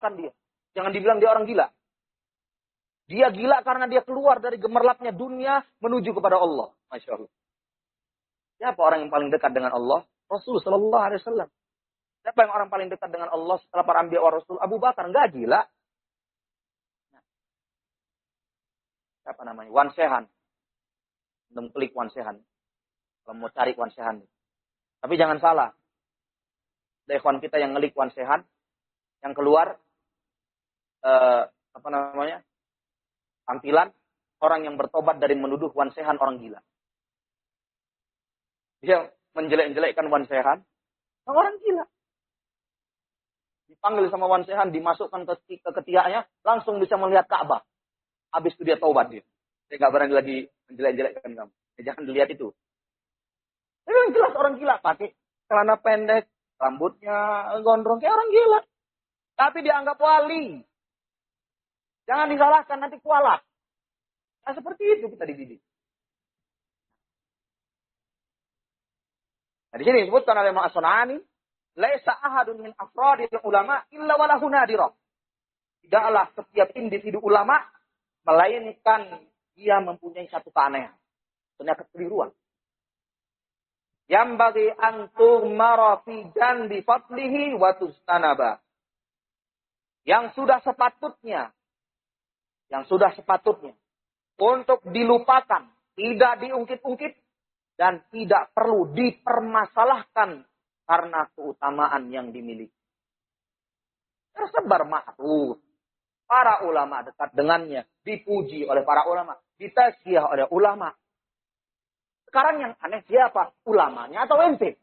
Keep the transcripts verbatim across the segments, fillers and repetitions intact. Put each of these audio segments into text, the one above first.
lepaskan dia. Jangan dibilang dia orang gila. Dia gila karena dia keluar dari gemerlapnya dunia menuju kepada Allah. Masya Allah. Siapa orang yang paling dekat dengan Allah? Rasul Sallallahu Alaihi Wasallam. Siapa yang orang paling dekat dengan Allah setelah para anbiya wa rasul? Abu Bakar. Enggak gila. Siapa namanya? Wan Sehan. Klik Wan Sehan. Kalau mau cari Wan Sehan. Tapi jangan salah. Ada ikhwan kita yang ngelik Wan Sehan. Yang keluar. Eh, apa namanya? Tampilan. Orang yang bertobat dari menuduh Wan Sehan orang gila. Dia menjelek-jelekkan Wan Sehan. Orang gila. Dipanggil sama Wan Sehan. Dimasukkan ke, ke ketiaknya. Langsung bisa melihat Ka'bah. Habis itu dia taubat dia. Dia gak berani lagi menjelek-jelekkan kamu. Ya, jangan dilihat itu. Itu yang jelas orang gila. Pakai celana pendek. Rambutnya gondrong. Kayak orang gila. Tapi dianggap wali. Jangan disalahkan. Nanti kualat. Nah seperti itu kita dididik. Nah di sini disebutkan oleh Imam As-Sun'ani. Laisa ahadun min afradil ulama illa walahu nadirah. Tidaklah setiap individu ulama. Melainkan dia mempunyai satu keanehan. Punya kekeliruan. Yang bagi antum marafijan bi fadlihi wa tustanaba. Yang sudah sepatutnya. Yang sudah sepatutnya. Untuk dilupakan. Tidak diungkit-ungkit. Dan tidak perlu dipermasalahkan. Karena keutamaan yang dimiliki. Tersebar ma'ruf. Para ulama dekat dengannya. Dipuji oleh para ulama. Ditazkiyah oleh ulama. Sekarang yang aneh siapa? Ulamanya atau ente?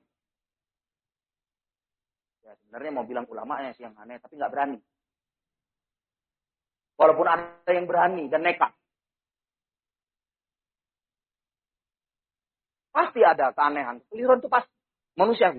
Ya, sebenarnya mau bilang ulamanya sih yang aneh. Tapi nggak berani. Walaupun ada yang berani dan nekat. Pasti ada keanehan. Keliruan itu pasti. Manusia.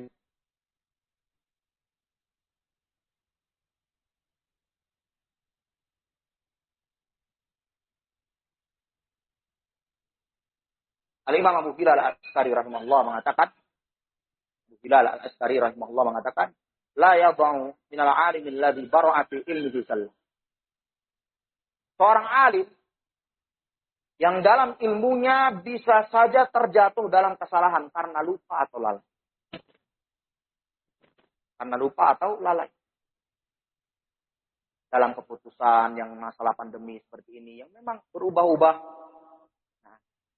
Al-Imam Abu Bilal Al-Askari rahimahullah mengatakan. Abu Bilal Al-Askari rahimahullah mengatakan. La yadha'u minal alimil ladhi bara'ati ilmihi sallam. Seorang alim. Yang dalam ilmunya bisa saja terjatuh dalam kesalahan. Karena lupa atau lalai. Karena lupa atau lalai. Dalam keputusan yang masalah pandemi seperti ini. Yang memang berubah-ubah. Nah,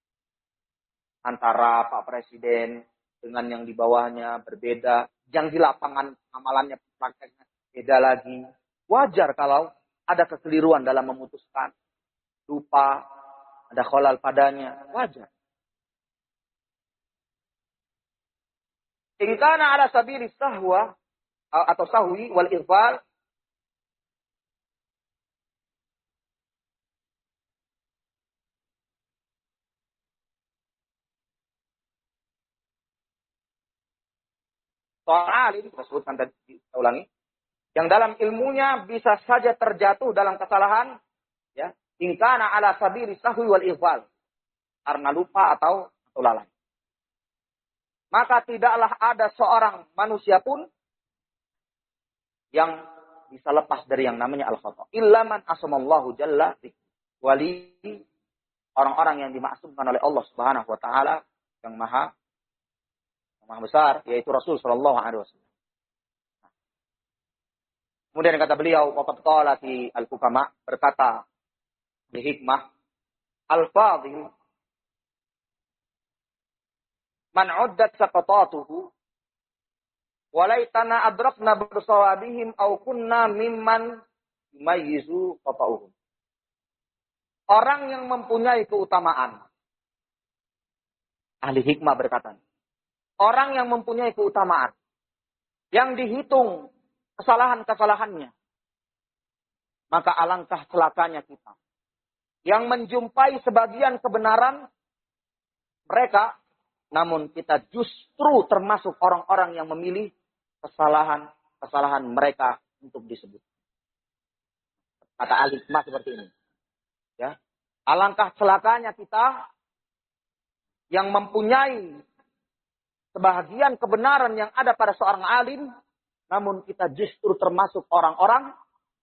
antara Pak Presiden dengan yang di bawahnya berbeda. Yang di lapangan amalannya prakteknya beda lagi. Wajar kalau ada kekeliruan dalam memutuskan. Lupa. Ada kholal padanya. Wajar. In kana ala sabili sahwa atau sahwi wal ighfal soal alim, kita sebutkan tadi, kita ulangi. Yang dalam ilmunya bisa saja terjatuh dalam kesalahan. Ya. In kana ala sabili sahwi wal ighfal. Karena lupa atau, atau lalai. Maka tidaklah ada seorang manusia pun yang bisa lepas dari yang namanya al-khata. Illa man asamallahu jalla wali orang-orang yang dimaksumkan oleh Allah Subhanahu wa taala yang maha yang maha besar yaitu Rasul sallallahu alaihi wasallam. Kemudian kata beliau waqad qala fi al-hukama berkata di hikmah al-fadhil man uddat saqatatuhu walaitana adrakna bersawabihim au kunna mimman yumayyizu qata'uhum. Orang yang mempunyai keutamaan. Ahli hikmah berkata. Orang yang mempunyai keutamaan. Yang dihitung kesalahan-kesalahannya. Maka alangkah celakanya kita. Yang menjumpai sebagian kebenaran mereka. Namun kita justru termasuk orang-orang yang memilih kesalahan-kesalahan mereka untuk disebut. Kata al-hikmah seperti ini. Ya. Alangkah celakanya kita yang mempunyai sebahagian kebenaran yang ada pada seorang alim, namun kita justru termasuk orang-orang